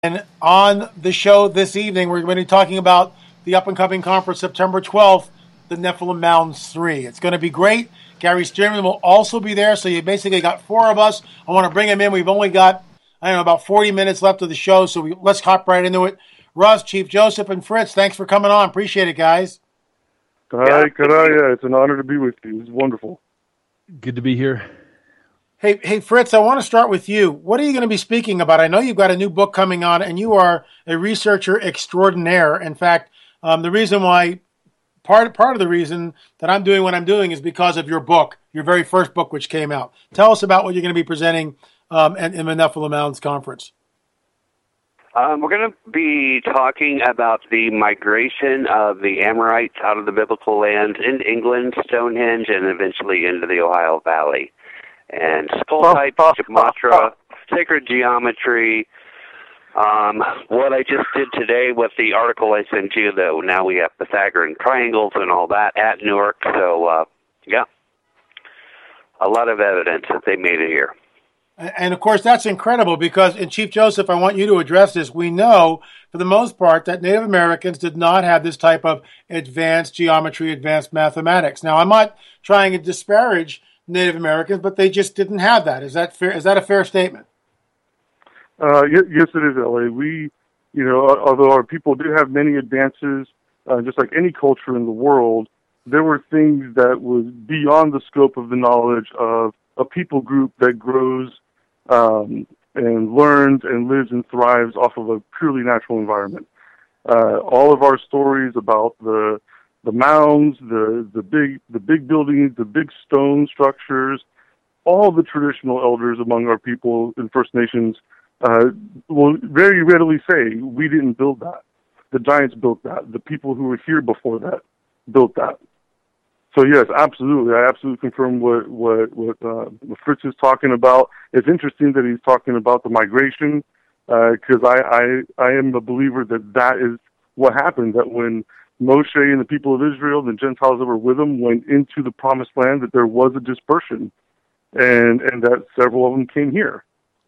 And on the show this evening, we're going to be talking about the up-and-coming conference, September 12th, the Nephilim Mounds 3. It's going to be great. Gary Stearman will also be there, so you basically got four of us. I want to bring him in. We've only got, about 40 minutes left of the show, so let's hop right into it. Russ, Chief Joseph, and Fritz, thanks for coming on. Appreciate it, guys. Hi, yeah, it's an honor to be with you. It's wonderful. Good to be here. Hey, Fritz, I want to start with you. What are you going to be speaking about? I know you've got a new book coming on, and you are a researcher extraordinaire. In fact, the reason why, part of the reason that I'm doing what I'm doing is because of your book, your very first book, which came out. Tell us about what you're going to be presenting in the Nephilim Mounds Conference. We're going to be talking about the migration of the Amorites out of the biblical lands into England, Stonehenge, and eventually into the Ohio Valley. And skull types, gematria, sacred geometry. What I just did today with the article I sent you, though, now we have Pythagorean triangles and all that at Newark. So, yeah, a lot of evidence that they made it here. And, of course, that's incredible because, and Chief Joseph, I want you to address this. We know, for the most part, that Native Americans did not have this type of advanced geometry, advanced mathematics. Now, I'm not trying to disparage Native Americans, but they just didn't have that. Is that fair? Is that a fair statement? Yes, it is, L.A. We, although our people did have many advances, just like any culture in the world, there were things that was beyond the scope of the knowledge of a people group that grows and learns and lives and thrives off of a purely natural environment. All of our stories about the mounds, the big buildings, the big stone structures, all the traditional elders among our people in First Nations will very readily say, we didn't build that. The giants built that. The people who were here before that built that. So yes, absolutely. I absolutely confirm what Fritz is talking about. It's interesting that he's talking about the migration, because I am a believer that is what happened, that when Moshe and the people of Israel, the Gentiles that were with him, went into the promised land, that there was a dispersion, and that several of them came here.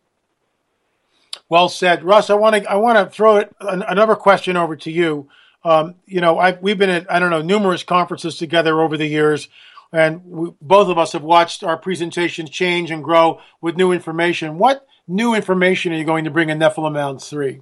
Well said, Russ. I want to throw another question over to you. We've been at numerous conferences together over the years, and both of us have watched our presentations change and grow with new information. What new information are you going to bring in Nephilim Mounds 3?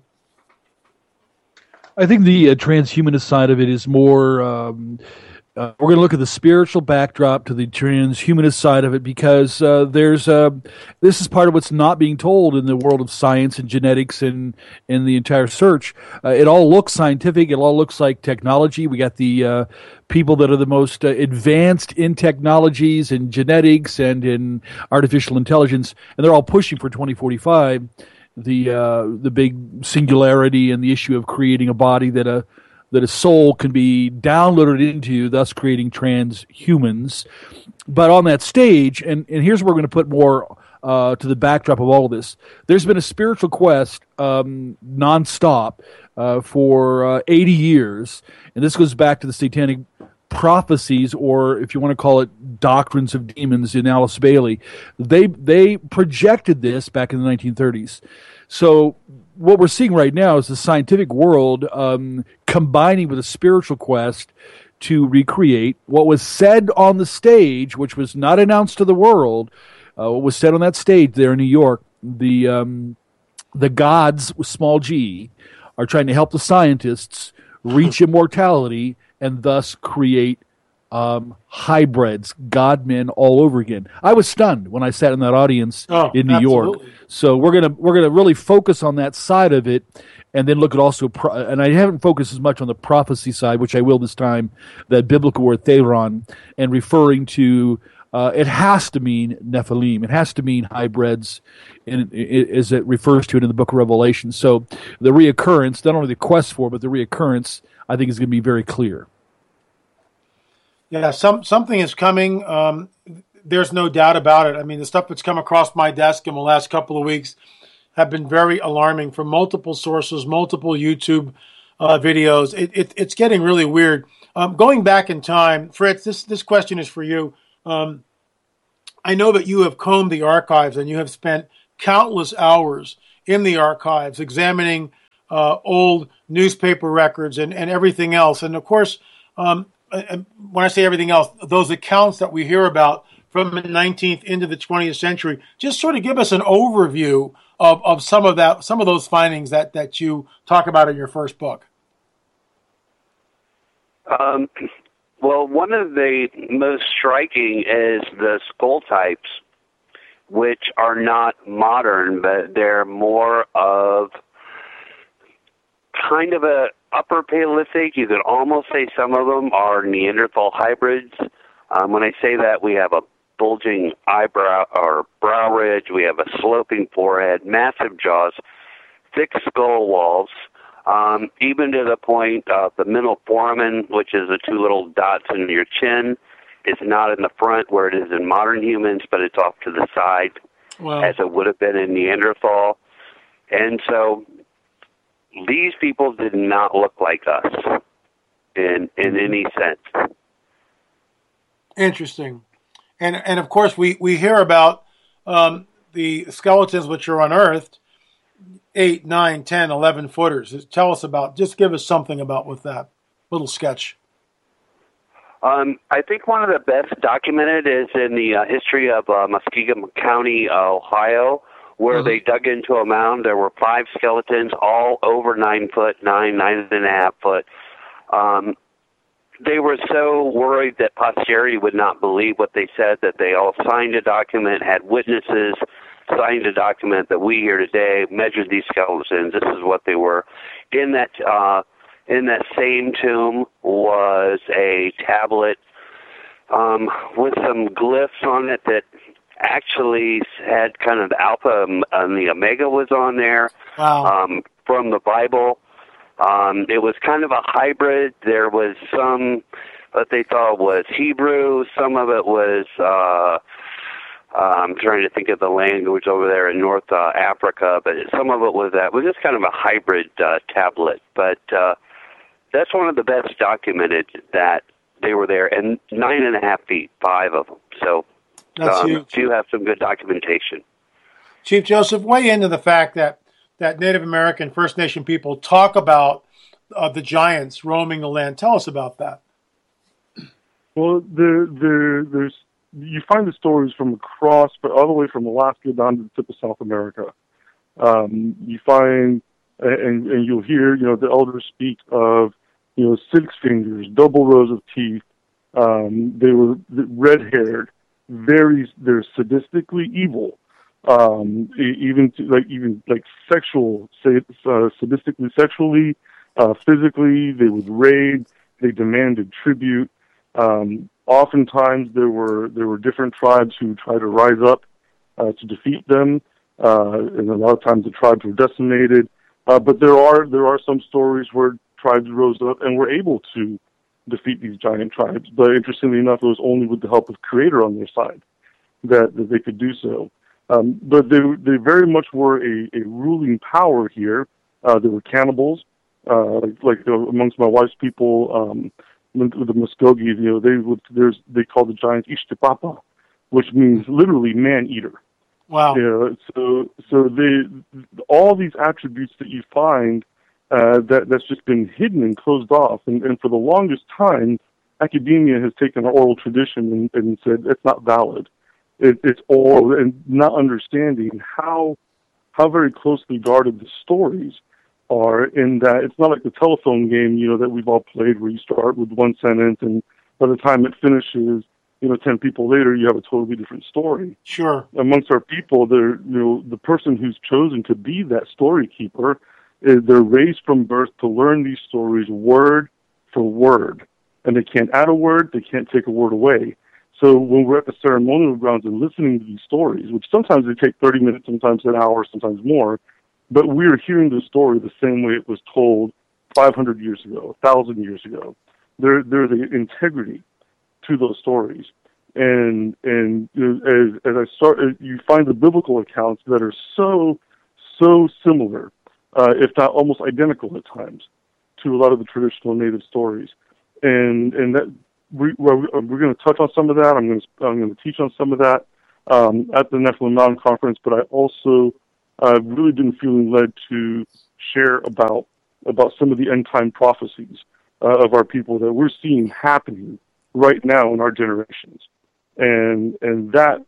I think the transhumanist side of it is more. We're going to look at the spiritual backdrop to the transhumanist side of it because this is part of what's not being told in the world of science and genetics and in the entire search. It all looks scientific. It all looks like technology. We got the people that are the most advanced in technologies and genetics and in artificial intelligence, and they're all pushing for 2045. The big singularity and the issue of creating a body that a soul can be downloaded into, thus creating transhumans. But on that stage, and here's where we're going to put more to the backdrop of all of this, there's been a spiritual quest nonstop for 80 years, and this goes back to the satanic prophecies, or if you want to call it doctrines of demons in Alice Bailey. They projected this back in the 1930s. So what we're seeing right now is the scientific world combining with a spiritual quest to recreate what was said on the stage, which was not announced to the world. What was said on that stage there in New York, the gods with small g are trying to help the scientists reach immortality and thus create hybrids, God-men all over again. I was stunned when I sat in that audience in New York. So we're gonna really focus on that side of it, and then look at also. And I haven't focused as much on the prophecy side, which I will this time. That biblical word theron, and referring to it has to mean Nephilim. It has to mean hybrids, as it refers to it in the Book of Revelation. So the reoccurrence, not only the quest for, but the reoccurrence, I think is going to be very clear. Yeah, something is coming. There's no doubt about it. I mean, the stuff that's come across my desk in the last couple of weeks have been very alarming from multiple sources, multiple YouTube videos. It's getting really weird. Going back in time, Fritz, this question is for you. I know that you have combed the archives and you have spent countless hours in the archives examining old newspaper records and everything else. And of course, and when I say everything else, those accounts that we hear about from the 19th into the 20th century, just sort of give us an overview of some of those findings that you talk about in your first book. Well, one of the most striking is the skull types, which are not modern, but they're more of kind of a upper Paleolithic. You could almost say some of them are Neanderthal hybrids. When I say that, we have a bulging eyebrow or brow ridge, we have a sloping forehead, massive jaws, thick skull walls, even to the point of the middle foramen, which is the two little dots in your chin, is not in the front where it is in modern humans, but it's off to the side, as it would have been in Neanderthal. And so these people did not look like us in any sense. Interesting. And of course, we hear about the skeletons which are unearthed, 8, 9, 10, 11 footers. Tell us about, just give us something about with that little sketch. I think one of the best documented is in the history of Muskegon County, Ohio, where they dug into a mound. There were 5 skeletons, all over 9 foot, 9.5 foot. They were so worried that posterity would not believe what they said that they all signed a document, had witnesses, signed a document that we here today measured these skeletons. This is what they were. In that same tomb was a tablet with some glyphs on it that actually had kind of Alpha and the Omega was on there from the Bible. It was kind of a hybrid. There was some what they thought was Hebrew. Some of it was, I'm trying to think of the language over there in North Africa, but some of it was just kind of a hybrid tablet. But that's one of the best documented that they were there, and 9.5 feet, 5 of them. So do have some good documentation. Chief Joseph, weigh into the fact that Native American First Nation people talk about the giants roaming the land. Tell us about that. Well, there's you find the stories from across, but all the way from Alaska down to the tip of South America. You find, and you'll hear, the elders speak of, 6 fingers, double rows of teeth. They were red-haired, they're sadistically evil. Even sexual, sadistically sexually, physically, they would raid, they demanded tribute. Oftentimes there were different tribes who tried to rise up to defeat them, and a lot of times the tribes were decimated. But there are some stories where tribes rose up and were able to defeat these giant tribes. But interestingly enough, it was only with the help of Creator on their side that they could do so. But they very much were a ruling power here. They were cannibals, like amongst my wife's people, the Muskogee, they call the giants Ixtapapa, which means literally man-eater. Wow. So all these attributes that you find that's just been hidden and closed off, and for the longest time, academia has taken our oral tradition and said it's not valid. It's oral, and not understanding how very closely guarded the stories are, in that it's not like the telephone game, that we've all played, where you start with one sentence, and by the time it finishes, 10 people later, you have a totally different story. Sure. Amongst our people, the person who's chosen to be that story keeper, they're raised from birth to learn these stories word for word, and they can't add a word, they can't take a word away. So when we're at the ceremonial grounds and listening to these stories, which sometimes they take 30 minutes, sometimes an hour, sometimes more, but we're hearing the story the same way it was told 500 years ago, 1,000 years ago. There's an integrity to those stories. And as I start, you find the biblical accounts that are so similar, if not almost identical at times, to a lot of the traditional Native stories. And that we're going to touch on some of that. I'm going to teach on some of that at the Nephilim Mountain Conference. But I also I've really been feeling led to share about some of the end time prophecies of our people that we're seeing happening right now in our generations, and that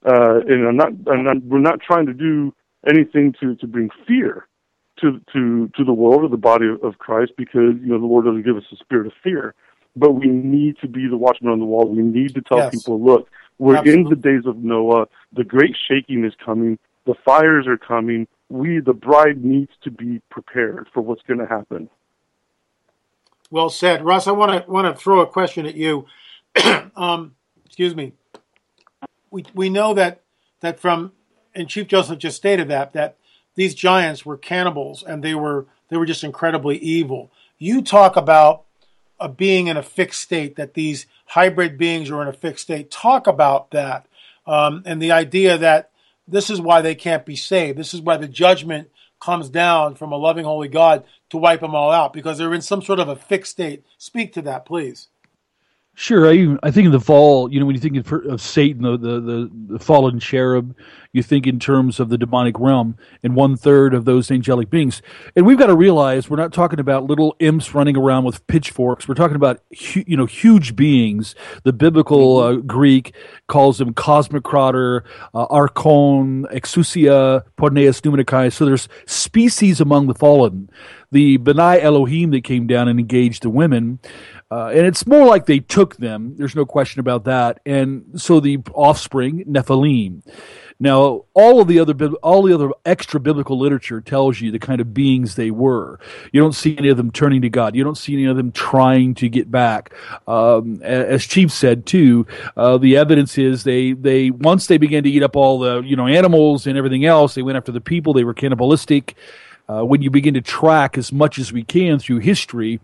we're not trying to do anything to bring fear to the world or the body of Christ, because the Lord doesn't give us a spirit of fear, but we need to be the watchman on the wall. We need to tell people, look, we're in the days of Noah. The great shaking is coming. The fires are coming. The bride needs to be prepared for what's going to happen. Well said, Russ. I want to throw a question at you. Excuse me. We know that from, and Chief Joseph just stated that these giants were cannibals, and they were just incredibly evil. You talk about a being in a fixed state, that these hybrid beings are in a fixed state. Talk about that, and the idea that this is why they can't be saved. This is why the judgment comes down from a loving, holy God to wipe them all out, because they're in some sort of a fixed state. Speak to that, please. Sure. I think in the fall, when you think of Satan, the fallen cherub, you think in terms of the demonic realm, and 1/3 of those angelic beings. And we've got to realize we're not talking about little imps running around with pitchforks. We're talking about huge beings. The biblical Greek calls them cosmocrator, archon, exousia, porneus pneumaticae. So there's species among the fallen. The Benai Elohim that came down and engaged the women. And it's more like they took them. There's no question about that. And so the offspring, Nephilim. Now, all the other extra biblical literature tells you the kind of beings they were. You don't see any of them turning to God. You don't see any of them trying to get back. As Chief said too, the evidence is they once they began to eat up all the animals and everything else, they went after the people. They were cannibalistic. When you begin to track as much as we can through history,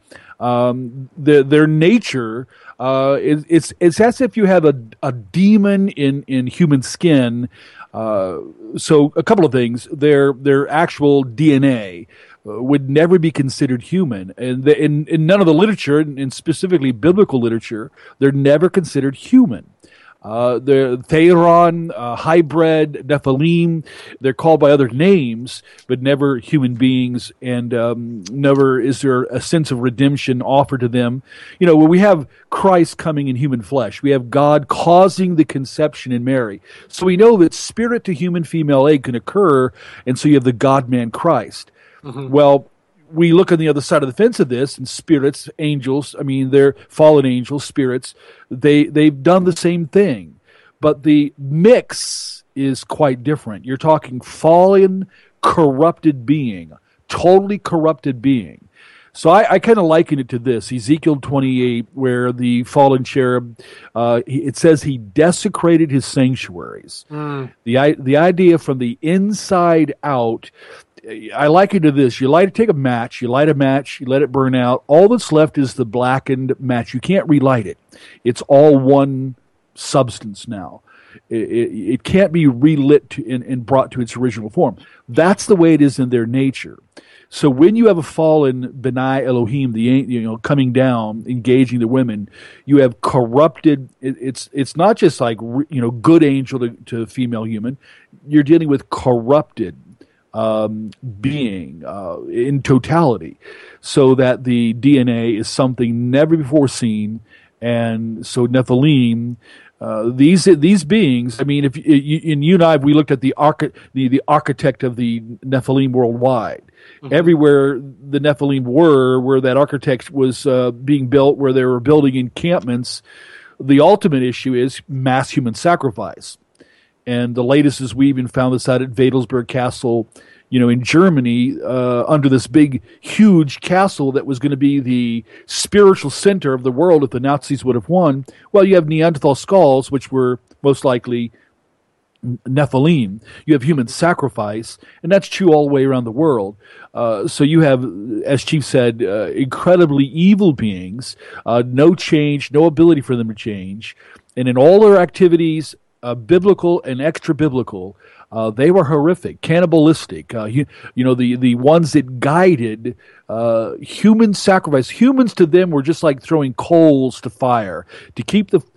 their nature, it's as if you have a demon in human skin. So a couple of things: their actual DNA would never be considered human, and in none of the literature, and specifically biblical literature, they're never considered human. The Theron, hybrid, Nephilim, they're called by other names, but never human beings, and never is there a sense of redemption offered to them. When we have Christ coming in human flesh, we have God causing the conception in Mary. So we know that spirit to human female egg can occur, and so you have the God-man Christ. Mm-hmm. Well, we look on the other side of the fence of this, and spirits, angels, they're fallen angels, spirits, they've done the same thing. But the mix is quite different. You're talking fallen, corrupted being, totally corrupted being. So I kind of liken it to this, Ezekiel 28, where the fallen cherub, it says he desecrated his sanctuaries. Mm. The idea from the inside out, I liken it to this. You take a match, you light a match, you let it burn out. All that's left is the blackened match. You can't relight it. It's all one substance now. It can't be relit and brought to its original form. That's the way it is in their nature. So when you have a fallen Benai Elohim, coming down, engaging the women, you have corrupted. It's not just like good angel to female human. You're dealing with corrupted being in totality, so that the DNA is something never before seen, and so Nephilim, these beings. If you and I, we looked at the architect of the Nephilim worldwide. Mm-hmm. Everywhere the Nephilim were, where that architect was being built, where they were building encampments, the ultimate issue is mass human sacrifice. And the latest is we even found this out at Wedelsberg Castle, in Germany, under this big, huge castle that was going to be the spiritual center of the world if the Nazis would have won. Well, you have Neanderthal skulls, which were most likely Nephilim. You have human sacrifice, and that's true all the way around the world. So you have, as Chief said, incredibly evil beings, no change, no ability for them to change. And in all their activities, biblical and extra-biblical, they were horrific, cannibalistic. The ones that guided human sacrifice. Humans to them were just like throwing coals to fire to keep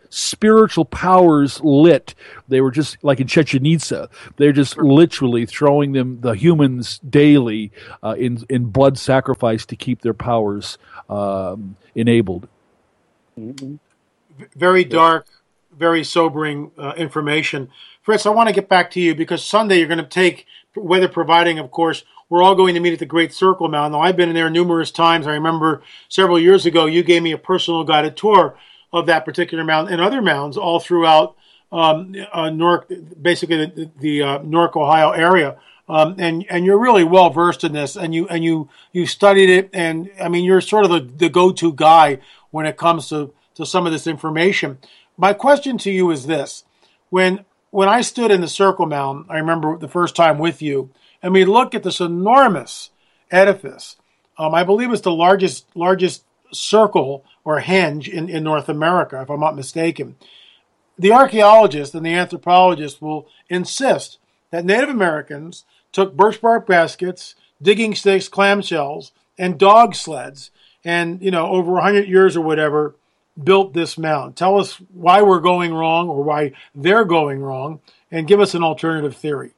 spiritual powers lit. They were just like in Chichen Itza. They're just literally throwing the humans daily in blood sacrifice to keep their powers enabled. Mm-hmm. Very dark, very sobering information. Fritz, I want to get back to you because Sunday you're going to take, weather providing, of course, we're all going to meet at the Great Circle Mound. Now, I've been in there numerous times. I remember several years ago you gave me a personal guided tour of that particular mound and other mounds all throughout Newark, basically the Newark, Ohio area. And you're really well versed in this, and you studied it, and I mean you're sort of the go-to guy when it comes to some of this information. My question to you is this: when I stood in the Circle Mound, I remember the first time with you, and we looked at this enormous edifice. I believe it's the largest circle or henge in North America, if I'm not mistaken. The archaeologists and the anthropologists will insist that Native Americans took birch bark baskets, digging sticks, clamshells, and dog sleds, and over 100 years or whatever, built this mound. Tell us why we're going wrong or why they're going wrong, and give us an alternative theory.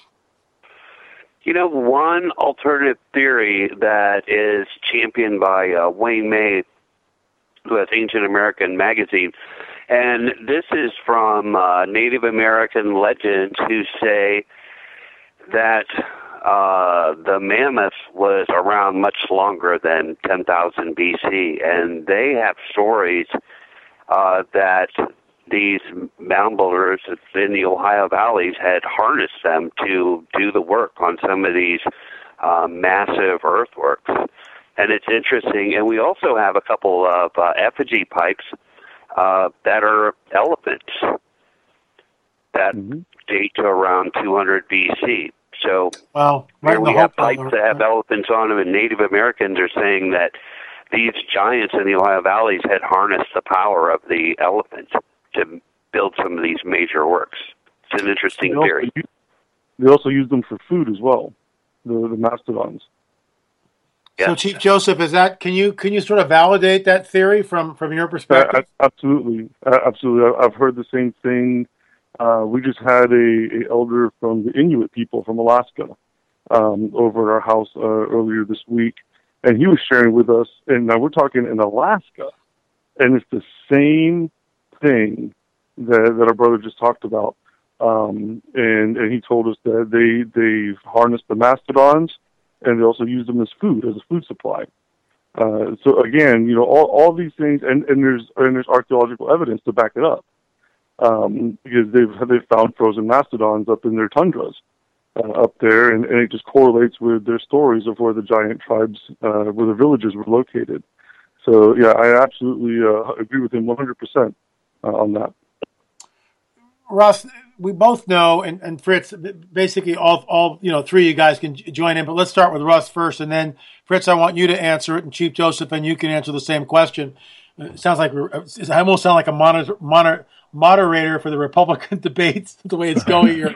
One alternative theory that is championed by Wayne May, who has Ancient American Magazine, and this is from Native American legends who say that the mammoth was around much longer than 10,000 BC, and they have stories that these mound builders in the Ohio valleys had harnessed them to do the work on some of these massive earthworks. And it's interesting. And we also have a couple of effigy pipes that are elephants that date to around 200 BC. So here we have pipes that have elephants on them, and Native Americans are saying that these giants in the Ohio valleys had harnessed the power of the elephant to build some of these major works. It's an interesting theory. They also use them for food as well, the mastodons. Yeah. So, Chief Joseph, can you sort of validate that theory from your perspective? Absolutely. I've heard the same thing. We just had a elder from the Inuit people from Alaska over at our house earlier this week, and he was sharing with us. And now we're talking in Alaska, and it's the same thing that our brother just talked about. And he told us that they harnessed the mastodons, and they also use them as food, as a food supply. So again, all these things, and there's archaeological evidence to back it up, because they've found frozen mastodons up in their tundras up there, and it just correlates with their stories of where the giant tribes, where the villages were located. So yeah, I absolutely agree with him 100% on that. Russ, we both know, and Fritz, basically all three of you guys can join in, but let's start with Russ first, and then Fritz, I want you to answer it, and Chief Joseph, and you can answer the same question. It sounds like I almost sound like a moderator for the Republican debates, the way it's going here.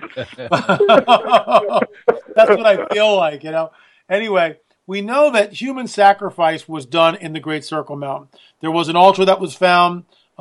That's what I feel like, Anyway, we know that human sacrifice was done in the Great Circle Mound. There was an altar that was found,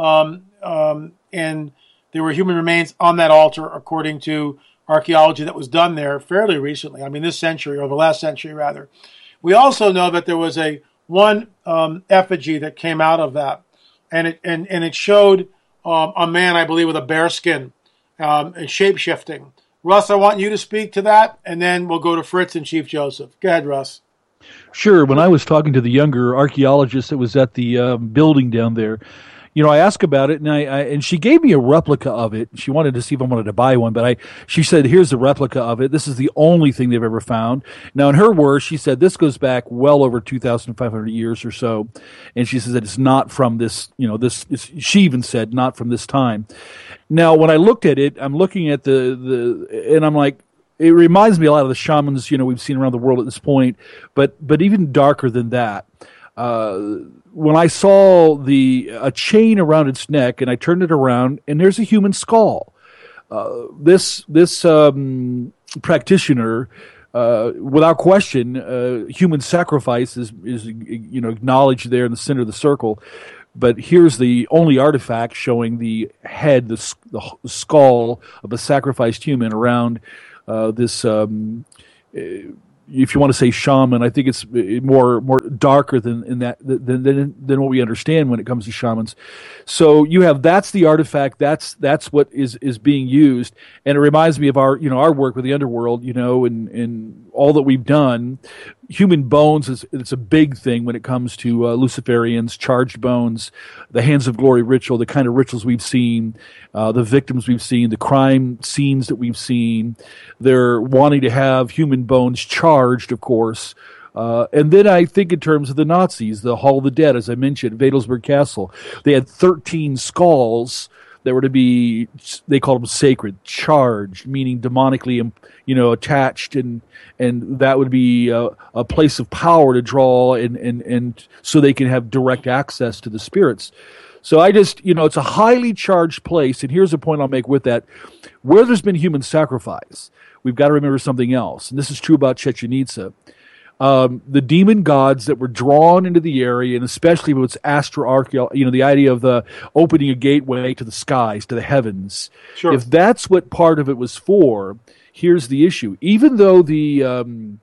and there were human remains on that altar, according to archaeology that was done there fairly recently. I mean, this century, or the last century, rather. We also know that there was one effigy that came out of that, and it showed a man, I believe, with a bear skin, and shape-shifting. Russ, I want you to speak to that, and then we'll go to Fritz and Chief Joseph. Go ahead, Russ. Sure. When I was talking to the younger archaeologist that was at the building down there, I asked about it, and she gave me a replica of it. She wanted to see if I wanted to buy one, but she said, "Here's the replica of it. This is the only thing they've ever found." Now, in her words, she said this goes back well over 2,500 years or so, and she says that it's not from this. She even said not from this time. Now, when I looked at it, I'm looking at and I'm like, it reminds me a lot of the shamans we've seen around the world at this point, but even darker than that. When I saw a chain around its neck, and I turned it around, and there's a human skull. This practitioner, without question, human sacrifice is acknowledged there in the center of the circle. But here's the only artifact showing the head, the skull of a sacrificed human around this. If you want to say shaman, I think it's more darker than what we understand when it comes to shamans. So you have that's the artifact, that's what is being used, and it reminds me of our work with the underworld, and all that we've done. Human bones it's a big thing when it comes to Luciferians, charged bones, the Hands of Glory ritual, the kind of rituals we've seen, the victims we've seen, the crime scenes that we've seen. They're wanting to have human bones charged, of course. And then I think in terms of the Nazis, the Hall of the Dead, as I mentioned, Wedelsberg Castle, they had 13 skulls that were to be, they called them sacred, charged, meaning demonically, attached, and that would be a place of power to draw, and so they can have direct access to the spirits. So I just, it's a highly charged place, and here's a point I'll make with that. Where there's been human sacrifice, we've got to remember something else, and this is true about Chichen Itza. The demon gods that were drawn into the area, and especially with its astroarchaeology, the idea of the opening a gateway to the skies, to the heavens. Sure. If that's what part of it was for, here's the issue. Even though the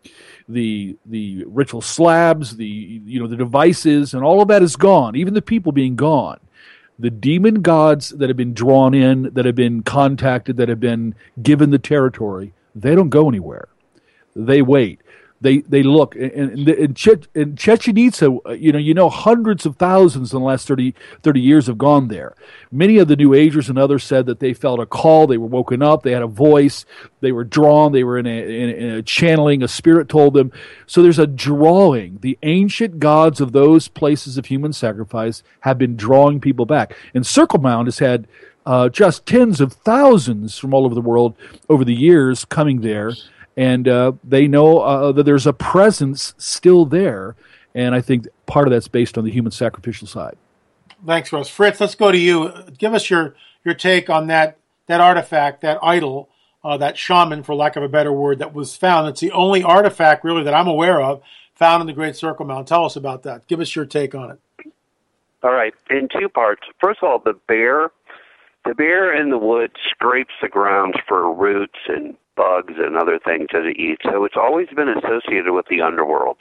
ritual slabs, the devices, and all of that is gone, even the people being gone, the demon gods that have been drawn in, that have been contacted, that have been given the territory, they don't go anywhere. They wait. They look. In Chichen Itza, hundreds of thousands in the last 30 years have gone there. Many of the New Agers and others said that they felt a call. They were woken up. They had a voice. They were drawn. They were in a channeling. A spirit told them. So there's a drawing. The ancient gods of those places of human sacrifice have been drawing people back. And Circle Mound has had just tens of thousands from all over the world over the years coming there. And they know that there's a presence still there, and I think part of that's based on the human sacrificial side. Thanks, Russ. Fritz, let's go to you. Give us your take on that artifact, that idol, that shaman, for lack of a better word, that was found. It's the only artifact, really, that I'm aware of found in the Great Circle Mound. Tell us about that. Give us your take on it. All right, in two parts. First of all, the bear in the woods scrapes the ground for roots and bugs and other things that it eats. So it's always been associated with the underworld.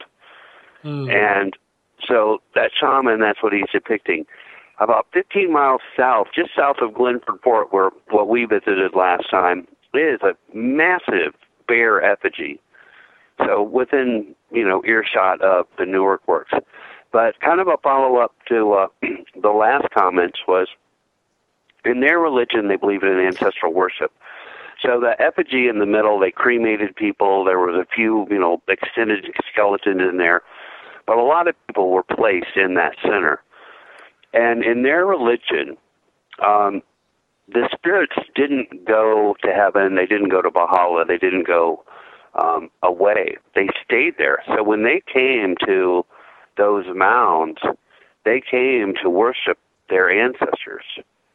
And so that shaman, that's what he's depicting. About 15 miles south, just south of Glenford Fort, where what we visited last time, is a massive bear effigy. So within, earshot of the Newark Works. But kind of a follow-up to the last comments was, in their religion, they believe in ancestral worship. So the effigy in the middle, they cremated people. There was a few, extended skeletons in there. But a lot of people were placed in that center. And in their religion, the spirits didn't go to heaven. They didn't go to Valhalla. They didn't go away. They stayed there. So when they came to those mounds, they came to worship their ancestors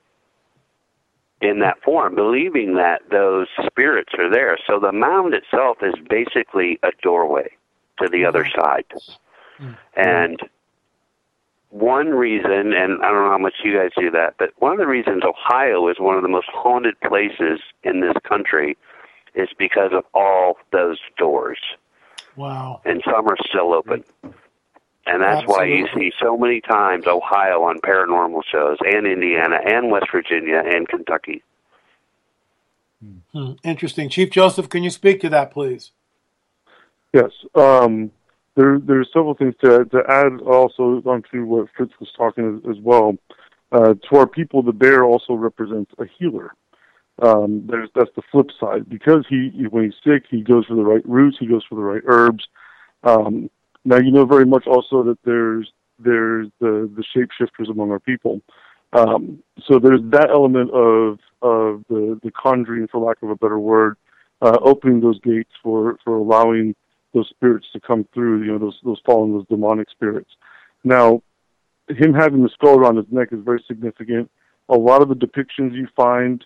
in that form, believing that those spirits are there. So the mound itself is basically a doorway to the other side. And one reason, and I don't know how much you guys do that, but one of the reasons Ohio is one of the most haunted places in this country is because of all those doors. Wow. And some are still open. And that's Absolutely. why you see so many times Ohio on paranormal shows, and Indiana, and West Virginia, and Kentucky. Interesting. Chief Joseph, can you speak to that, please? Yes. There's several things to add also onto what Fritz was talking as well. To our people, the bear also represents a healer. That's the flip side. Because when he's sick, he goes for the right roots, he goes for the right herbs. Now, very much also that there's the shapeshifters among our people. So there's that element of the conjuring, for lack of a better word, opening those gates for allowing those spirits to come through, those fallen, those demonic spirits. Now, him having the skull around his neck is very significant. A lot of the depictions you find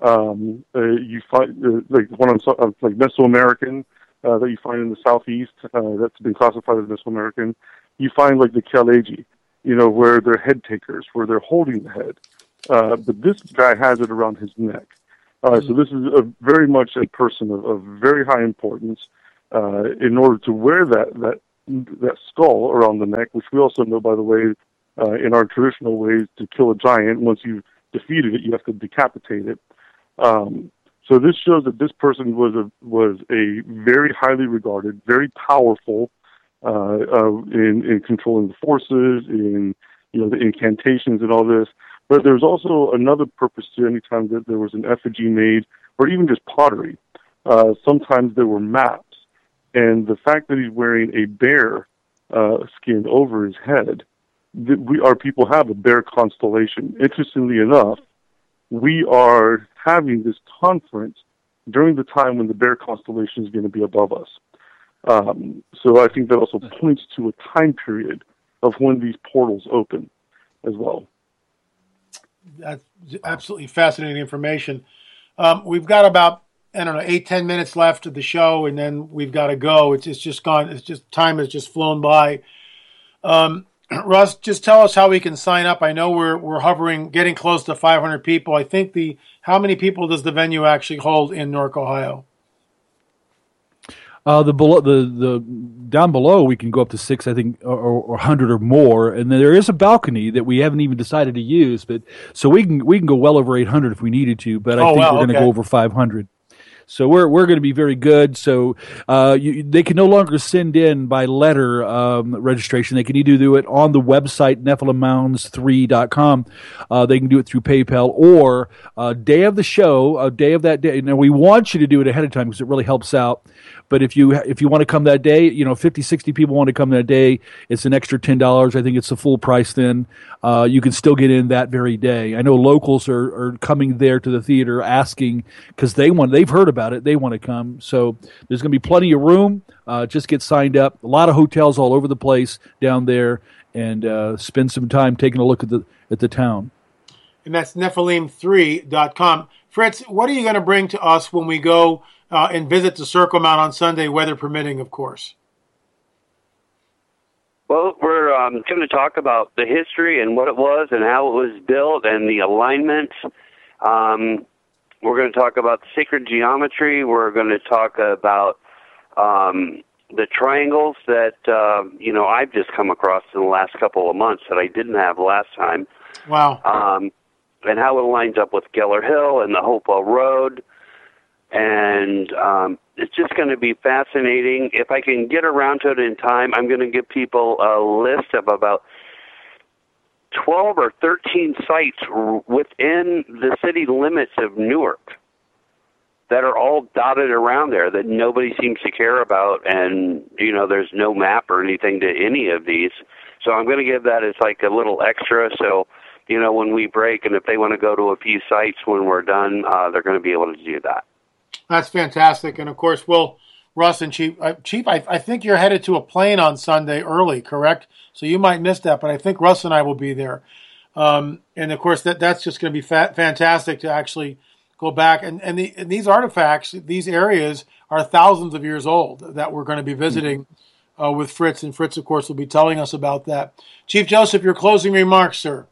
like one on like Mesoamerican, that you find in the southeast, that's been classified as Mesoamerican. You find like the Kaleji, where they're head takers, where they're holding the head. But this guy has it around his neck. So this is very much a person of very high importance. In order to wear that skull around the neck, which we also know, by the way, in our traditional ways, to kill a giant, once you've defeated it, you have to decapitate it. So this shows that this person was a very highly regarded, very powerful in controlling the forces, in the incantations and all this. But there's also another purpose to any time that there was an effigy made, or even just pottery. Sometimes there were maps. And the fact that he's wearing a bear skin over his head, our people have a bear constellation. Interestingly enough, we are having this conference during the time when the bear constellation is going to be above us. So I think that also points to a time period of when these portals open as well. That's absolutely fascinating information. We've got about, 8-10 minutes left of the show, and then we've got to go. It's just gone. It's just time has just flown by. Russ, just tell us how we can sign up. I know we're hovering, getting close to 500 people. I think how many people does the venue actually hold in Newark, Ohio? The down below we can go up to 6, I think, or 100 or more, and then there is a balcony that we haven't even decided to use, but so we can go well over 800 if we needed to, but I think we're going to go over 500. So we're going to be very good. So they can no longer send in by letter registration. They can either do it on the website, NephilimMounds3.com. They can do it through PayPal, or day of the show, day of that day. Now, we want you to do it ahead of time because it really helps out. But if you want to come that day, 50, 60 people want to come that day, it's an extra $10. I think it's the full price then. You can still get in that very day. I know locals are coming there to the theater asking because they've heard about it. They want to come. So there's going to be plenty of room. Just get signed up. A lot of hotels all over the place down there, and spend some time taking a look at the town. And that's Nephilim3.com. Fritz, what are you going to bring to us when we go and visit the Circle Mount on Sunday, weather permitting, of course? Well, we're going to talk about the history and what it was and how it was built and the alignment. We're going to talk about sacred geometry. We're going to talk about the triangles that, I've just come across in the last couple of months that I didn't have last time. Wow. And how it lines up with Geller Hill and the Hopewell Road. And it's just going to be fascinating. If I can get around to it in time, I'm going to give people a list of about 12 or 13 sites within the city limits of Newark that are all dotted around there that nobody seems to care about. And, there's no map or anything to any of these. So I'm going to give that as like a little extra. So, when we break and if they want to go to a few sites when we're done, they're going to be able to do that. That's fantastic. And, of course, Russ and Chief, I think you're headed to a plane on Sunday early, correct? So you might miss that, but I think Russ and I will be there. And, of course, that's just going to be fantastic to actually go back. And these artifacts, these areas are thousands of years old that we're going to be visiting with Fritz. And Fritz, of course, will be telling us about that. Chief Joseph, your closing remarks, sir.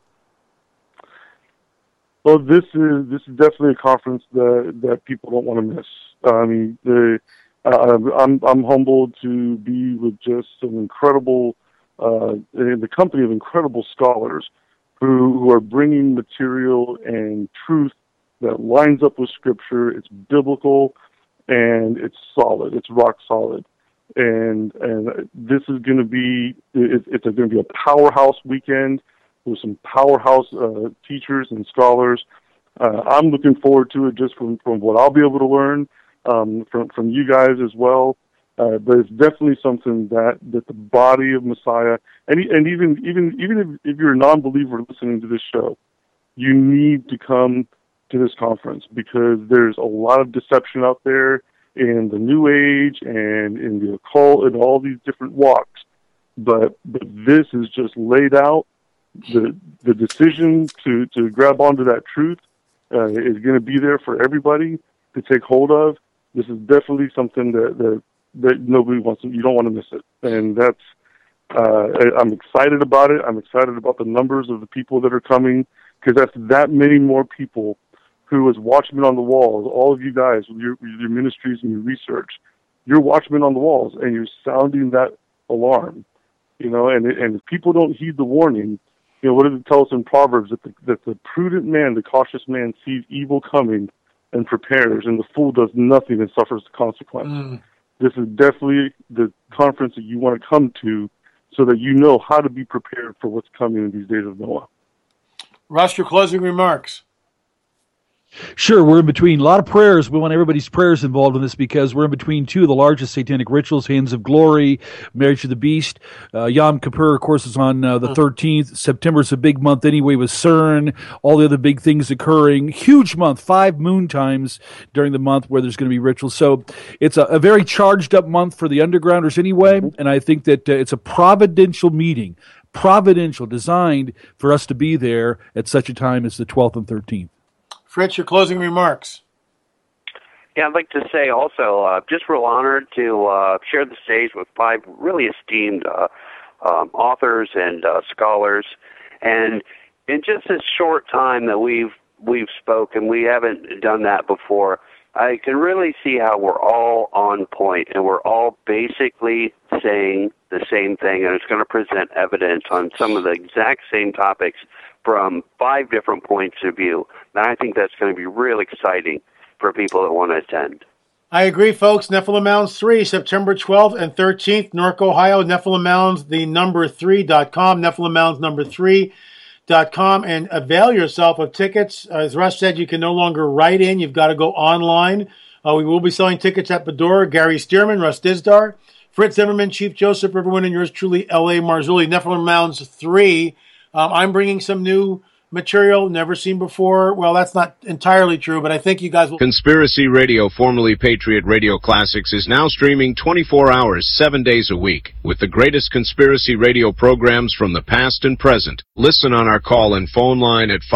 Well, this is definitely a conference that people don't want to miss. I mean, I'm humbled to be with just some incredible, in the company of incredible scholars who are bringing material and truth that lines up with Scripture. It's biblical, and it's solid. It's rock solid. And this is going to be it's going to be a powerhouse weekend with some powerhouse teachers and scholars. I'm looking forward to it just from what I'll be able to learn from you guys as well. But it's definitely something that the body of Messiah, and even if you're a non-believer listening to this show, you need to come to this conference because there's a lot of deception out there in the New Age and in the occult and all these different walks. But this is just laid out. The decision to grab onto that truth is going to be there for everybody to take hold of. This is definitely something that nobody wants. You don't want to miss it, and I'm excited about it. I'm excited about the numbers of the people that are coming, because that's that many more people who, as watchmen on the walls, all of you guys with your ministries and your research, you're watchmen on the walls, and you're sounding that alarm. And if people don't heed the warning, what does it tell us in Proverbs? That the prudent man, the cautious man, sees evil coming and prepares, and the fool does nothing and suffers the consequence. This is definitely the conference that you want to come to, so that you know how to be prepared for what's coming in these days of Noah. Russ, your closing remarks. Sure, we're in between a lot of prayers. We want everybody's prayers involved in this, because we're in between two of the largest satanic rituals, Hands of Glory, Marriage to the Beast. Yom Kippur, of course, is on the 13th. September's a big month anyway with CERN, all the other big things occurring. Huge month, 5 moon times during the month where there's going to be rituals. So it's a very charged up month for the undergrounders anyway, and I think that it's a providential meeting, designed for us to be there at such a time as the 12th and 13th. Fritz, your closing remarks. Yeah, I'd like to say also, just real honored to share the stage with 5 really esteemed authors and scholars. And in just this short time that we've spoken, we haven't done that before, I can really see how we're all on point, and we're all basically saying the same thing, and it's going to present evidence on some of the exact same topics from 5 different points of view. And I think that's going to be real exciting for people that want to attend. I agree, folks. Nephilim Mounds 3, September 12th and 13th, Newark, Ohio. Nephilim Mounds, the number 3.com, Nephilim Mounds number 3.com, and avail yourself of tickets. As Russ said, you can no longer write in. You've got to go online. We will be selling tickets at Bedore. Gary Stearman, Russ Dizdar, Fritz Zimmerman, Chief Joseph Riverwind, and yours truly, L.A. Marzulli. Nephilim Mounds 3. I'm bringing some new material never seen before. Well, that's not entirely true, but I think you guys will. Conspiracy Radio, formerly Patriot Radio Classics, is now streaming 24 hours, 7 days a week, with the greatest conspiracy radio programs from the past and present. Listen on our call and phone line at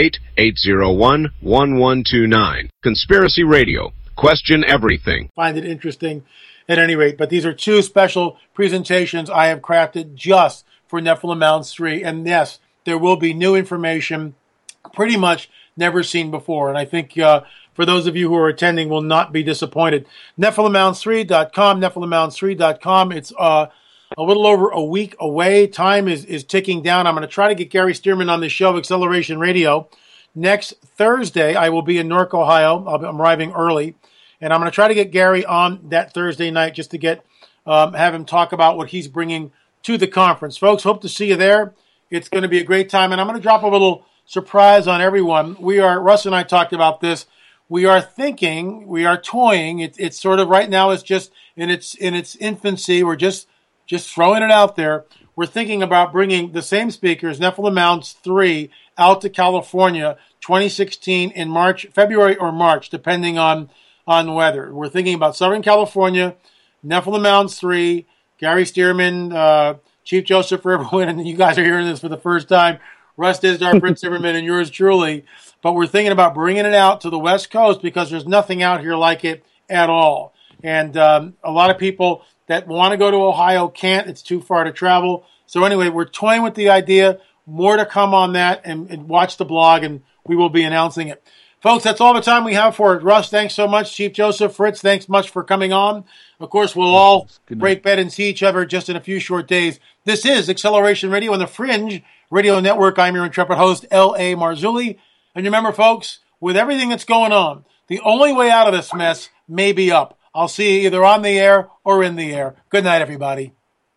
518-801-1129. Conspiracy Radio. Question everything. Find it interesting at any rate, but these are 2 special presentations I have crafted just for Nephilim Mounds 3, and yes, there will be new information, pretty much never seen before, and I think for those of you who are attending will not be disappointed. NephilimMounds3.com, NephilimMounds3.com. It's a little over a week away. Time is ticking down. I'm going to try to get Gary Stearman on the show, Acceleration Radio. Next Thursday, I will be in Newark, Ohio. I'm arriving early, and I'm going to try to get Gary on that Thursday night just to get have him talk about what he's bringing to the conference. Folks, hope to see you there. It's going to be a great time, and I'm going to drop a little surprise on everyone. Russ and I talked about this. We are toying. It's sort of right now, it's just in its infancy. We're just throwing it out there. We're thinking about bringing the same speakers, Nephilim Mounds 3, out to California 2016 in February or March, depending on weather. We're thinking about Southern California, Nephilim Mounds 3, Gary Stearman, Chief Joseph Riverwind, and you guys are hearing this for the first time, Russ Dizdar, Fritz Zimmerman, and yours truly. But we're thinking about bringing it out to the West Coast because there's nothing out here like it at all. And a lot of people that want to go to Ohio can't. It's too far to travel. So anyway, we're toying with the idea. More to come on that, and watch the blog, and we will be announcing it. Folks, that's all the time we have for it. Russ, thanks so much. Chief Joseph, Fritz, thanks much for coming on. Of course, we'll all break bed and see each other just in a few short days. This is Acceleration Radio on the Fringe Radio Network. I'm your intrepid host, L.A. Marzulli. And remember, folks, with everything that's going on, the only way out of this mess may be up. I'll see you either on the air or in the air. Good night, everybody.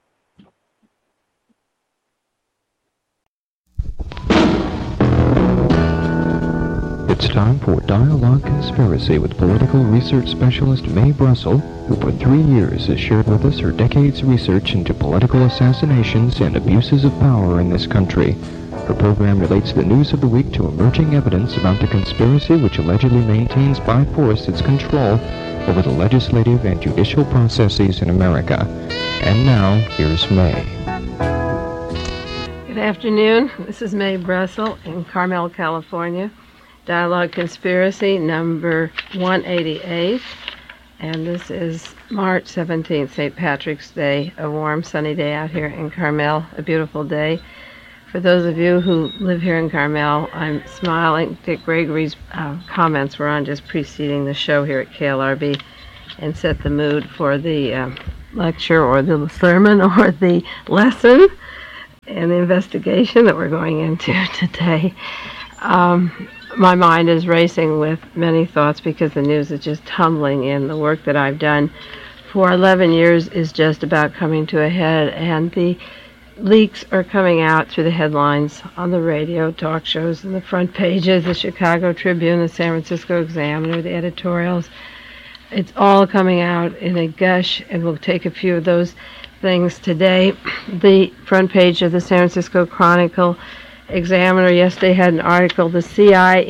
It's time for Dialogue Conspiracy with political research specialist Mae Brussel, who for 3 years has shared with us her decades' research into political assassinations and abuses of power in this country. Her program relates the news of the week to emerging evidence about the conspiracy which allegedly maintains by force its control over the legislative and judicial processes in America. And now, here's Mae. Good afternoon. This is Mae Brussel in Carmel, California. Dialogue Conspiracy number 188. and this is March 17th, St. Patrick's Day, a warm, sunny day out here in Carmel, a beautiful day. For those of you who live here in Carmel, I'm smiling. Dick Gregory's comments were on just preceding the show here at KLRB and set the mood for the lecture or the sermon or the lesson and the investigation that we're going into today. My mind is racing with many thoughts because the news is just tumbling in. The work that I've done for 11 years is just about coming to a head, and the leaks are coming out through the headlines on the radio, talk shows, and the front pages, the Chicago Tribune, the San Francisco Examiner, the editorials. It's all coming out in a gush, and we'll take a few of those things today. The front page of the San Francisco Chronicle Examiner yesterday had an article, the CIA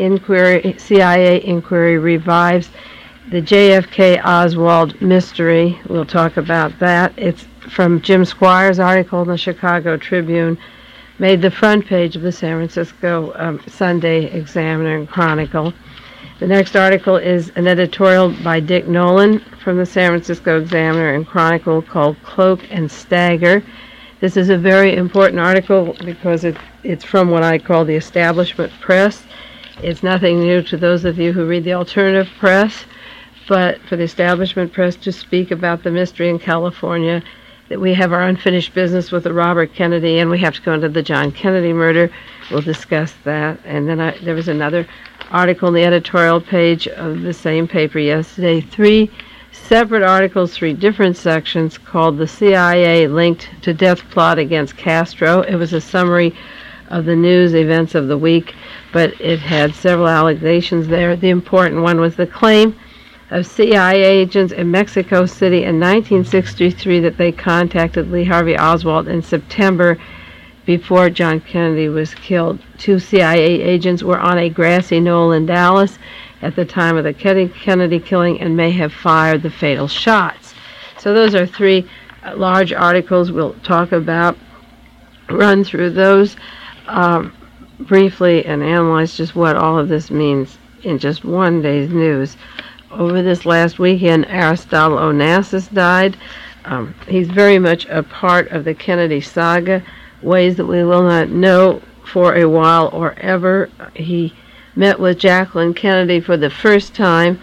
inquiry revives the JFK Oswald mystery. We'll talk about that. It's from Jim Squire's article in the Chicago Tribune, made the front page of the San Francisco Sunday Examiner and Chronicle. The next article is an editorial by Dick Nolan from the San Francisco Examiner and Chronicle called Cloak and Stagger. This is a very important article because it's from what I call the establishment press. It's nothing new to those of you who read the alternative press, but for the establishment press to speak about the mystery in California, that we have our unfinished business with the Robert Kennedy, and we have to go into the John Kennedy murder. We'll discuss that. And then there was another article on the editorial page of the same paper yesterday, 3 separate articles, 3 different sections, called The CIA Linked to Death Plot Against Castro. It was a summary of the news events of the week, but it had several allegations there. The important one was the claim of CIA agents in Mexico City in 1963 that they contacted Lee Harvey Oswald in September before John Kennedy was killed. 2 CIA agents were on a grassy knoll in Dallas at the time of the Kennedy killing and may have fired the fatal shots. So those are 3 large articles we'll talk about, run through those briefly, and analyze just what all of this means in just one day's news. Over this last weekend, Aristotle Onassis died. He's very much a part of the Kennedy saga, ways that we will not know for a while or ever. He met with Jacqueline Kennedy for the first time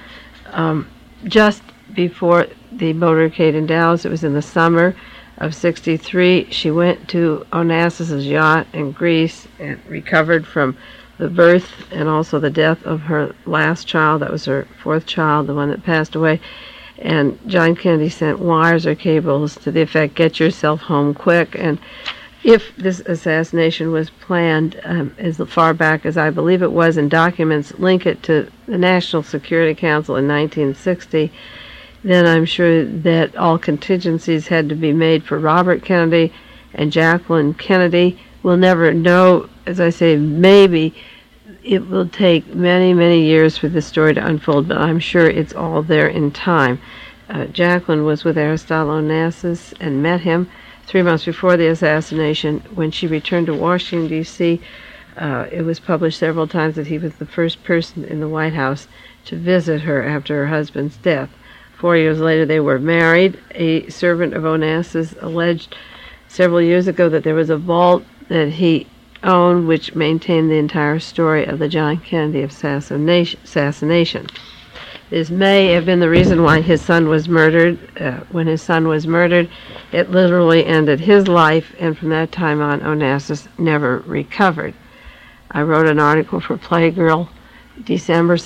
just before the motorcade in Dallas. It was in the summer of '63. She went to Onassis's yacht in Greece and recovered from the birth and also the death of her last child. That was her 4th child, the one that passed away. And John Kennedy sent wires or cables to the effect, get yourself home quick. And if this assassination was planned as far back as I believe it was, and documents link it to the National Security Council in 1960, then I'm sure that all contingencies had to be made for Robert Kennedy and Jacqueline Kennedy. We'll never know. As I say, maybe it will take many, many years for this story to unfold, but I'm sure it's all there in time. Jacqueline was with Aristotle Onassis and met him 3 months before the assassination. When she returned to Washington, D.C., it was published several times that he was the first person in the White House to visit her after her husband's death. 4 years later, they were married. A servant of Onassis alleged several years ago that there was a vault that he owned which maintained the entire story of the John Kennedy assassination. This may have been the reason why his son was murdered. When his son was murdered, it literally ended his life, and from that time on, Onassis never recovered. I wrote an article for Playgirl, December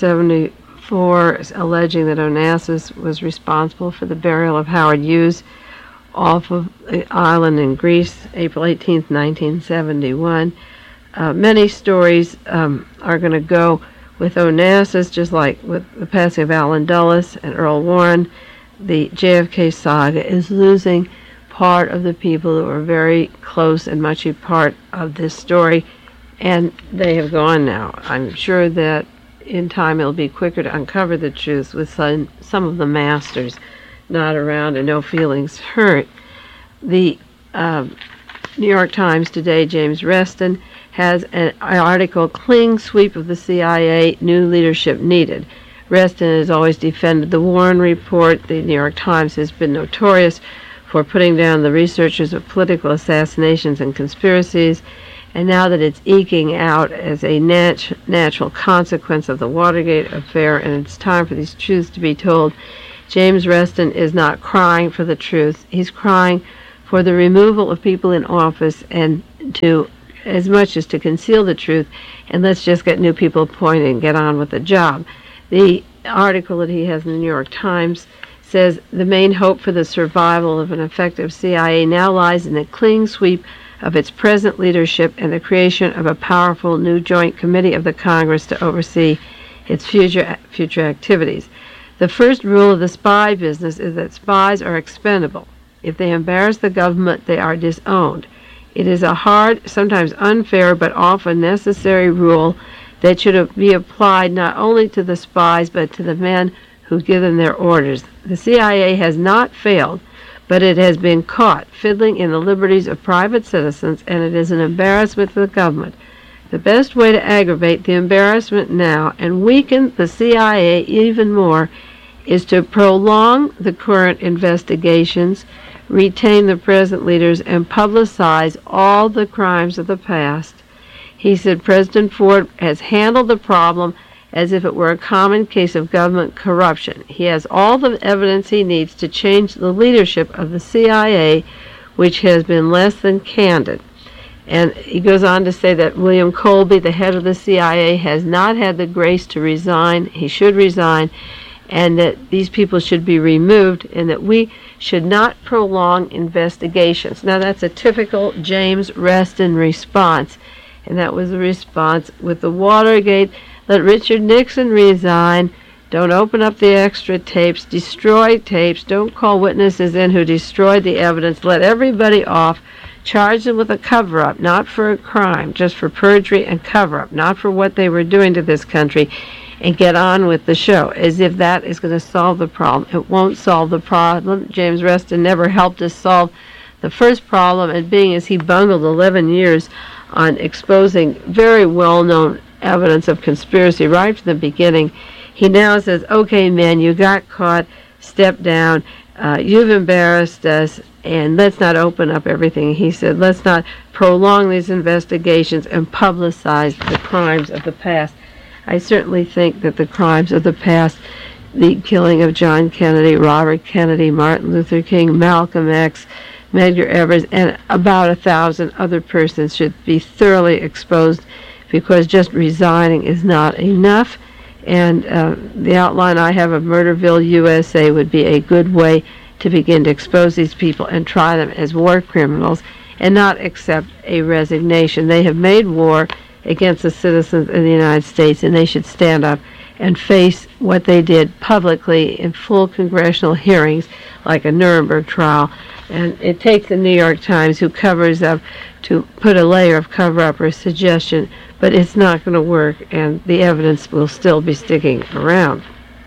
'74, alleging that Onassis was responsible for the burial of Howard Hughes off of the island in Greece, April 18th, 1971. Many stories are going to go with Onassis, just like with the passing of Allen Dulles and Earl Warren. The JFK saga is losing part of the people who are very close and much a part of this story, and they have gone now. I'm sure that in time it'll be quicker to uncover the truth with some of the masters not around and no feelings hurt. The New York Times today, James Reston, has an article, Clean Sweep of the CIA, New Leadership Needed. Reston has always defended the Warren Report. The New York Times has been notorious for putting down the researchers of political assassinations and conspiracies. And now that it's eking out as a natural consequence of the Watergate affair, and it's time for these truths to be told, James Reston is not crying for the truth. He's crying for the removal of people in office and to, as much as to conceal the truth, and let's just get new people appointed and get on with the job. The article that he has in the New York Times says the main hope for the survival of an effective CIA now lies in the clean sweep of its present leadership and the creation of a powerful new joint committee of the Congress to oversee its future activities. The first rule of the spy business is that spies are expendable. If they embarrass the government, they are disowned. It is a hard, sometimes unfair, but often necessary rule that should be applied not only to the spies, but to the men who give them their orders. The CIA has not failed, but it has been caught fiddling in the liberties of private citizens, and it is an embarrassment to the government. The best way to aggravate the embarrassment now and weaken the CIA even more is to prolong the current investigations, retain the present leaders, and publicize all the crimes of the past. He said President Ford has handled the problem as if it were a common case of government corruption. He has all the evidence he needs to change the leadership of the CIA, which has been less than candid. And he goes on to say that William Colby, the head of the CIA, has not had the grace to resign. He should resign, and that these people should be removed, and that we should not prolong investigations. Now, that's a typical James Reston response, and that was the response with the Watergate. Let Richard Nixon resign. Don't open up the extra tapes. Destroy tapes. Don't call witnesses in who destroyed the evidence. Let everybody off. Charge them with a cover-up, not for a crime, just for perjury and cover-up, not for what they were doing to this country, and get on with the show, as if that is going to solve the problem. It won't solve the problem. James Reston never helped us solve the first problem, and being as he bungled 11 years on exposing very well-known evidence of conspiracy right from the beginning, he now says, okay, man, you got caught, step down, you've embarrassed us, and let's not open up everything. He said, let's not prolong these investigations and publicize the crimes of the past. I certainly think that the crimes of the past, the killing of John Kennedy, Robert Kennedy, Martin Luther King, Malcolm X, Medgar Evers, and about 1,000 other persons should be thoroughly exposed, because just resigning is not enough. And the outline I have of Murderville, USA would be a good way to begin to expose these people and try them as war criminals and not accept a resignation. They have made war against the citizens of the United States, and they should stand up and face what they did publicly in full congressional hearings like a Nuremberg trial. And it takes the New York Times, who covers up, to put a layer of cover-up or suggestion, but it's not going to work, and the evidence will still be sticking around.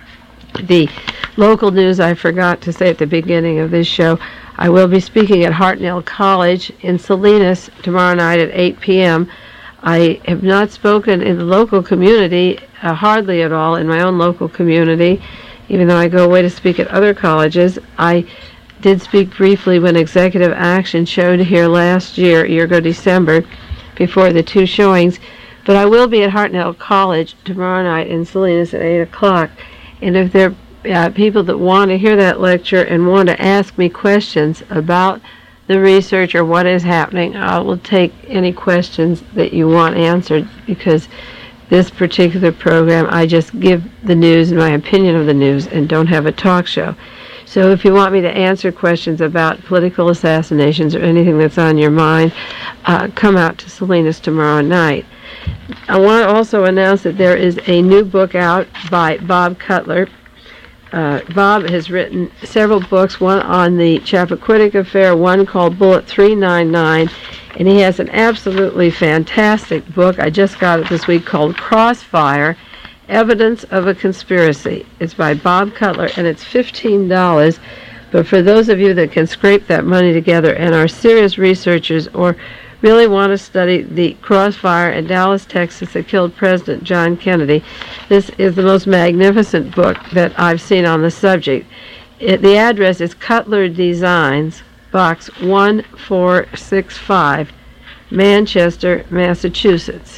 The local news, I forgot to say at the beginning of this show, I will be speaking at Hartnell College in Salinas tomorrow night at 8 p.m. I have not spoken in the local community, hardly at all, in my own local community, even though I go away to speak at other colleges. I did speak briefly when Executive Action showed here last year ago December, before the two showings, but I will be at Hartnell College tomorrow night in Salinas at 8 o'clock, and if there are people that want to hear that lecture and want to ask me questions about the research or what is happening, I will take any questions that you want answered, because this particular program, I just give the news and my opinion of the news and don't have a talk show. So if you want me to answer questions about political assassinations or anything that's on your mind, come out to Salinas tomorrow night. I want to also announce that there is a new book out by Bob Cutler. Bob has written several books, one on the Chappaquiddick affair, one called Bullet 399, and he has an absolutely fantastic book. I just got it this week, called Crossfire, Evidence of a Conspiracy. It's by Bob Cutler, and it's $15. But for those of you that can scrape that money together and are serious researchers or really want to study the crossfire in Dallas, Texas that killed President John Kennedy, this is the most magnificent book that I've seen on the subject. The address is Cutler Designs, Box 1465, Manchester, Massachusetts,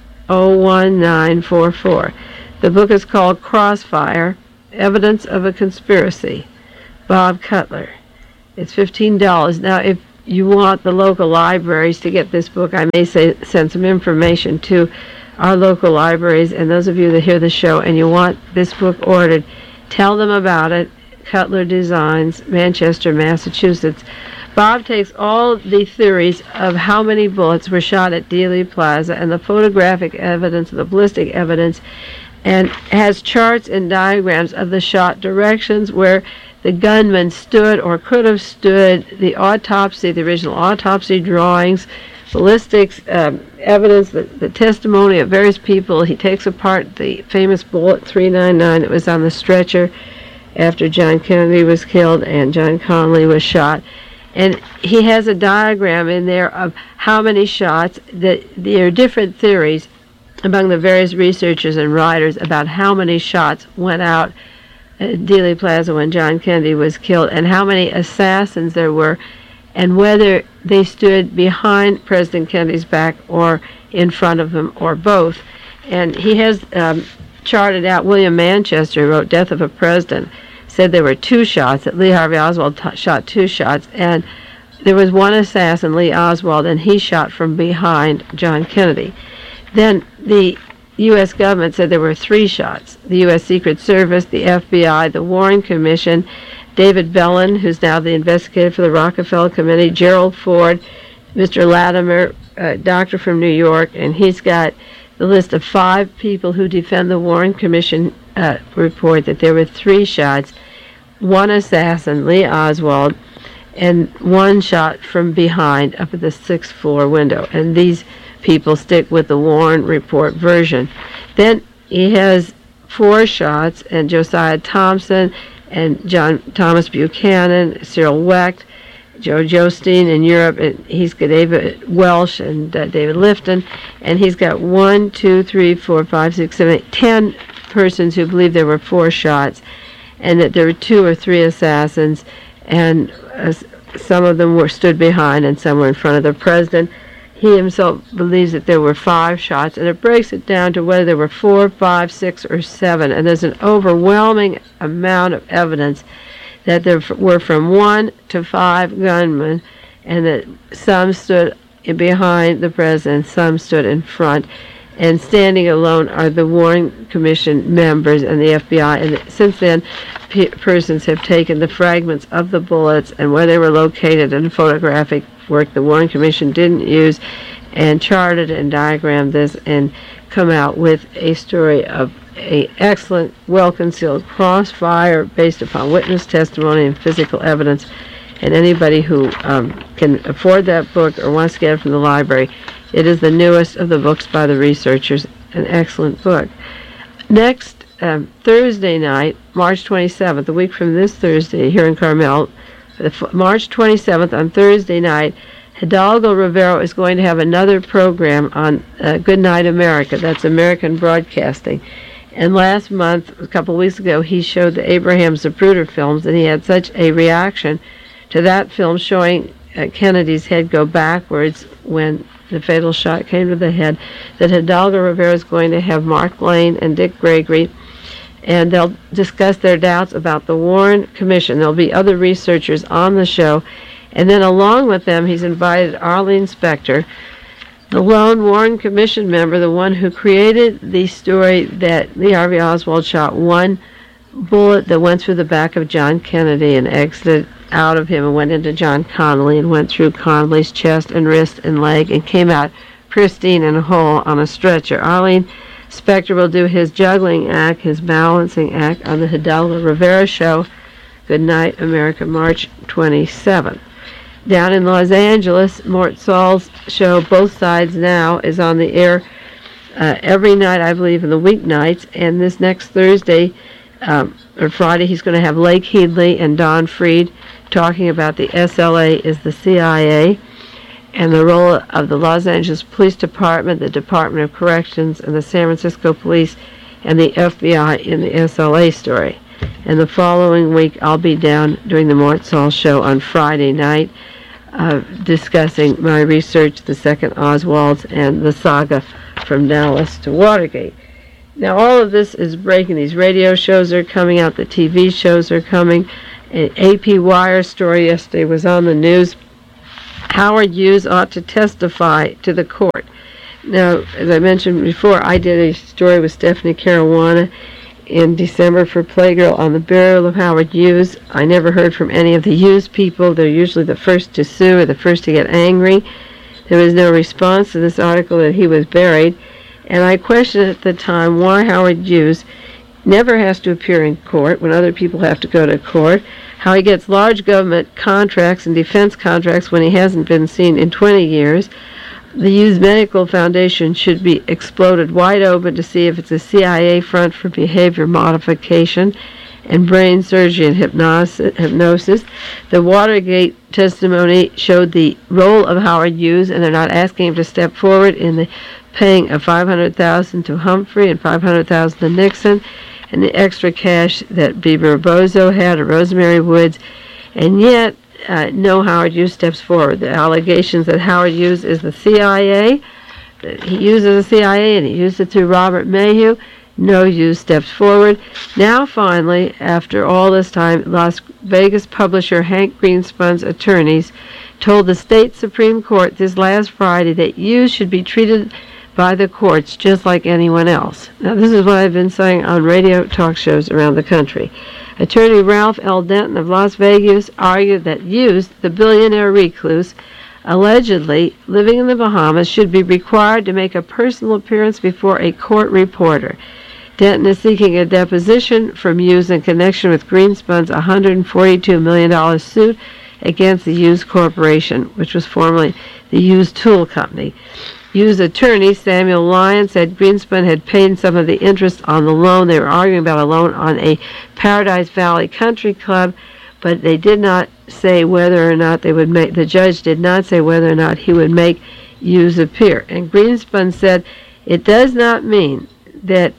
01944. The book is called Crossfire, Evidence of a Conspiracy, Bob Cutler. It's $15. Now, if you want the local libraries to get this book, I may send some information to our local libraries, and those of you that hear the show and you want this book ordered, tell them about it. Cutler Designs, Manchester, Massachusetts. Bob takes all the theories of how many bullets were shot at Dealey Plaza and the photographic evidence, the ballistic evidence, and has charts and diagrams of the shot directions where the gunman stood or could have stood, the autopsy, the original autopsy drawings, ballistics evidence, the testimony of various people. He takes apart the famous bullet 399 that was on the stretcher after John Kennedy was killed and John Connally was shot. And he has a diagram in there of how many shots. There are different theories among the various researchers and writers about how many shots went out at Dealey Plaza when John Kennedy was killed and how many assassins there were and whether they stood behind President Kennedy's back or in front of him or both. And he has charted out, William Manchester, who wrote Death of a President, said there were 2 shots, that Lee Harvey Oswald shot 2 shots, and there was one assassin, Lee Oswald, and he shot from behind John Kennedy. Then the U.S. government said there were 3 shots. The U.S. Secret Service, the FBI, the Warren Commission, David Bellin, who's now the investigator for the Rockefeller Committee, Gerald Ford, Mr. Latimer, a doctor from New York, and he's got the list of 5 people who defend the Warren Commission report that there were 3 shots, 1 assassin, Lee Oswald, and 1 shot from behind up at the 6th floor window. And these people stick with the Warren report version. Then he has 4 shots, and Josiah Thompson and John Thomas Buchanan, Cyril Wecht, Joe Jostein in Europe, and he's got David Welsh and David Lifton, and he's got 1, 2, 3, 4, 5, 6, 7, 8, 10 persons who believe there were 4 shots, and that there were 2 or 3 assassins, and some of them were stood behind and some were in front of the president. He himself believes that there were 5 shots, and it breaks it down to whether there were 4, 5, 6, or 7, and there's an overwhelming amount of evidence that there were from 1 to 5 gunmen, and that some stood behind the president, some stood in front, and standing alone are the Warren Commission members and the FBI. And since then, persons have taken the fragments of the bullets and where they were located and photographic work the Warren Commission didn't use, and charted and diagrammed this and come out with a story of an excellent, well-concealed crossfire based upon witness testimony and physical evidence. And anybody who can afford that book or wants to get it from the library, it is the newest of the books by the researchers, an excellent book. Next Thursday night, March 27th, a week from this Thursday here in Carmel, March 27th on Thursday night, Hidalgo Rivero is going to have another program on Good Night America. That's American Broadcasting. And last month, a couple of weeks ago, he showed the Abraham Zapruder films, and he had such a reaction to that film showing Kennedy's head go backwards when the fatal shot came to the head, that Hidalgo Rivero is going to have Mark Lane and Dick Gregory, and they'll discuss their doubts about the Warren Commission. There'll be other researchers on the show, and then along with them, he's invited Arlene Specter, the lone Warren Commission member, the one who created the story that Lee Harvey Oswald shot 1 bullet that went through the back of John Kennedy and exited out of him and went into John Connally and went through Connally's chest and wrist and leg and came out pristine and whole on a stretcher. Arlene Specter will do his juggling act, his balancing act on the Hidalgo Rivera show, Good Night America, March 27th. Down in Los Angeles, Mort Saul's show, Both Sides Now, is on the air every night, I believe, in the weeknights. And this next Thursday or Friday, he's going to have Lake Headley and Don Freed talking about the SLA is the CIA. and the role of the Los Angeles Police Department, the Department of Corrections, and the San Francisco Police and the FBI in the SLA story. And the following week, I'll be down doing the Mort Saul show on Friday night, discussing my research, the second Oswalds, and the saga from Dallas to Watergate. Now, all of this is breaking. These radio shows are coming out. The TV shows are coming. An AP Wire story yesterday was on the news. Howard Hughes ought to testify to the court. Now, as I mentioned before, I did a story with Stephanie Caruana in December for Playgirl on the burial of Howard Hughes. I never heard from any of the Hughes people. They're usually the first to sue or the first to get angry. There was no response to this article that he was buried. And I questioned at the time why Howard Hughes never has to appear in court when other people have to go to court, how he gets large government contracts and defense contracts when he hasn't been seen in 20 years. The Hughes Medical Foundation should be exploded wide open to see if it's a CIA front for behavior modification and brain surgery and hypnosis. The Watergate testimony showed the role of Howard Hughes, and they're not asking him to step forward in the paying of $500,000 to Humphrey and $500,000 to Nixon, and the extra cash that Bieber Rebozo had, or Rosemary Woods, and yet no Howard Hughes steps forward. The allegations that Howard Hughes is the CIA, that he uses the CIA and he used it through Robert Mayhew, no Hughes steps forward. Now finally, after all this time, Las Vegas publisher Hank Greenspun's attorneys told the state Supreme Court this last Friday that Hughes should be treated by the courts just like anyone else. Now this is what I've been saying on radio talk shows around the country. Attorney Ralph L. Denton of Las Vegas argued that Hughes, the billionaire recluse, allegedly living in the Bahamas, should be required to make a personal appearance before a court reporter. Denton is seeking a deposition from Hughes in connection with Greenspun's $142 million suit against the Hughes Corporation, which was formerly the Hughes Tool Company. Hughes attorney Samuel Lyon said Greenspun had paid some of the interest on the loan. They were arguing about a loan on a Paradise Valley Country Club, but they did not say whether or not they would make, the judge did not say whether or not he would make Hughes appear. And Greenspun said it does not mean that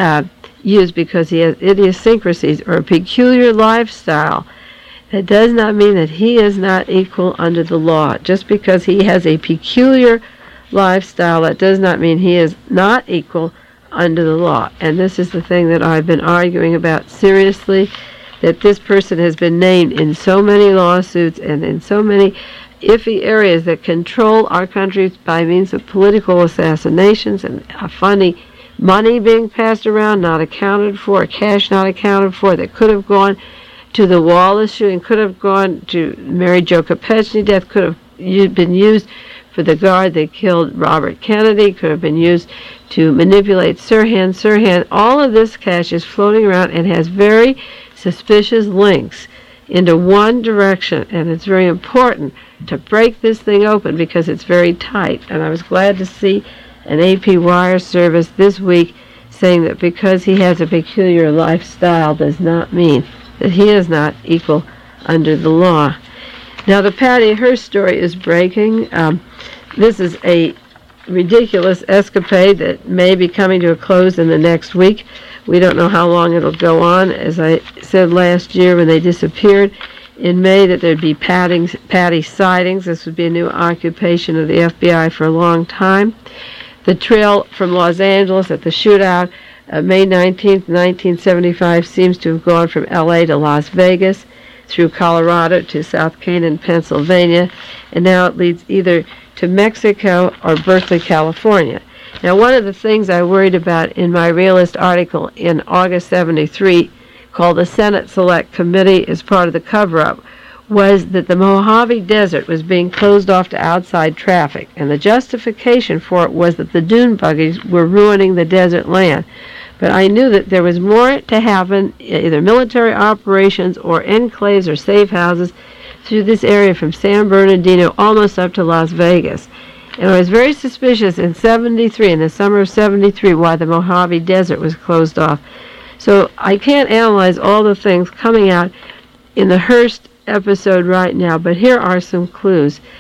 Hughes, because he has idiosyncrasies or a peculiar lifestyle, that does not mean that he is not equal under the law. Just because he has a peculiar lifestyle, that does not mean he is not equal under the law. And this is the thing that I've been arguing about seriously, that this person has been named in so many lawsuits and in so many iffy areas that control our country by means of political assassinations and funny money being passed around, not accounted for, cash not accounted for, that could have gone to the Wallace shooting, could have gone to Mary Jo Kopechne death, could have been used for the guard that killed Robert Kennedy, could have been used to manipulate Sirhan. Sirhan, all of this cash is floating around and has very suspicious links into one direction, and it's very important to break this thing open because it's very tight. And I was glad to see an AP Wire service this week saying that because he has a peculiar lifestyle does not mean that he is not equal under the law. Now, the Patty Hearst story is breaking. This is a ridiculous escapade that may be coming to a close in the next week. We don't know how long it'll go on. As I said last year when they disappeared in May, that there'd be Patty sightings. This would be a new occupation of the FBI for a long time. The trail from Los Angeles at the shootout, May 19th, 1975, seems to have gone from L.A. to Las Vegas, through Colorado to South Canaan, Pennsylvania, and now it leads either to Mexico or Berkeley, California. Now, one of the things I worried about in my Realist article in August 73, called the Senate Select Committee as part of the cover-up, was that the Mojave Desert was being closed off to outside traffic, and the justification for it was that the dune buggies were ruining the desert land. But I knew that there was more to happen, either military operations or enclaves or safe houses through this area from San Bernardino almost up to Las Vegas. And I was very suspicious in the summer of 73, why the Mojave Desert was closed off. So I can't analyze all the things coming out in the Hearst episode right now, but here are some clues.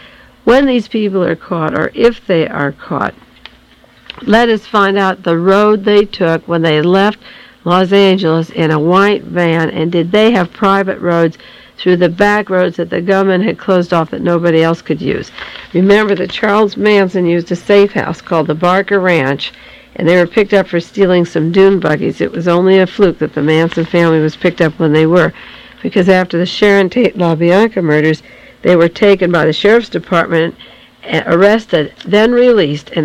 when these people are caught, or if they are caught, let us find out the road they took when they left Los Angeles in a white van, and did they have private roads through the back roads that the government had closed off that nobody else could use. Remember that Charles Manson used a safe house called the Barker Ranch, and they were picked up for stealing some dune buggies. It was only a fluke that the Manson family was picked up when they were, because after the Sharon Tate LaBianca murders, they were taken by the sheriff's department, arrested, then released, and